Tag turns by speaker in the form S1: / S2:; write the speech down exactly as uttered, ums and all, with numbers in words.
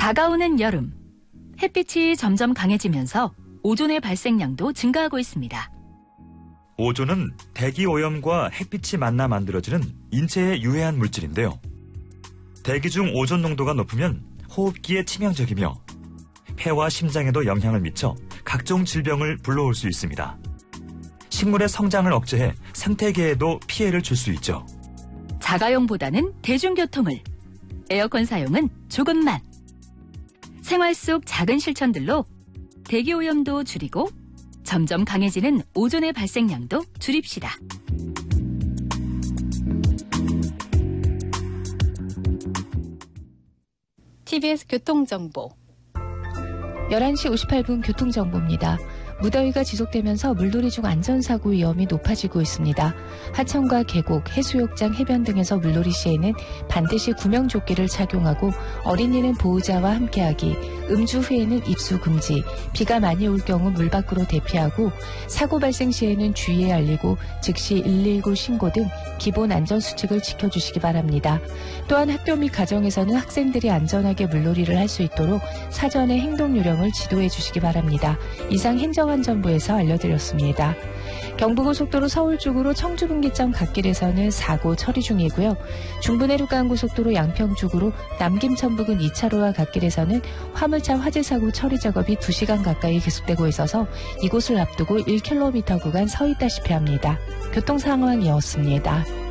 S1: 다가오는 여름, 햇빛이 점점 강해지면서 오존의 발생량도 증가하고 있습니다.
S2: 오존은 대기 오염과 햇빛이 만나 만들어지는 인체에 유해한 물질인데요. 대기 중 오존 농도가 높으면 호흡기에 치명적이며 폐와 심장에도 영향을 미쳐 각종 질병을 불러올 수 있습니다. 식물의 성장을 억제해 생태계에도 피해를 줄 수 있죠.
S1: 자가용보다는 대중교통을, 에어컨 사용은 조금만. 생활 속 작은 실천들로 대기오염도 줄이고 점점 강해지는 오존의 발생량도 줄입시다.
S3: 티비에스 교통정보.
S4: 열한 시 오십팔 분 교통정보입니다. 무더위가 지속되면서 물놀이 중 안전사고 위험이 높아지고 있습니다. 하천과 계곡, 해수욕장, 해변 등에서 물놀이 시에는 반드시 구명조끼를 착용하고 어린이는 보호자와 함께하기, 음주 후에는 입수 금지, 비가 많이 올 경우 물 밖으로 대피하고 사고 발생 시에는 주의에 알리고 즉시 일일구 신고 등 기본 안전수칙을 지켜주시기 바랍니다. 또한 학교 및 가정에서는 학생들이 안전하게 물놀이를 할 수 있도록 사전에 행동요령을 지도해 주시기 바랍니다. 이상 행정안전부에서 알려드렸습니다. 경부고속도로 서울 쪽으로 청주분기점 갓길에서는 사고 처리 중이고요. 중부내륙간고속도로 양평 쪽으로 남김천 부근 이 차로와 갓길에서는 화물차 화재 사고 처리 작업이 두 시간 가까이 계속되고 있어서 이곳을 앞두고 일 킬로미터 구간 서 있다시피 합니다. 교통 상황이었습니다.